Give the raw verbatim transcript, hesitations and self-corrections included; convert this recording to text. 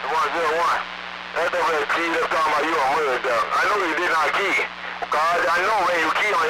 one zero one. That's over that key that's talking about you on murder dog. I know you did not key. Because I know when you key on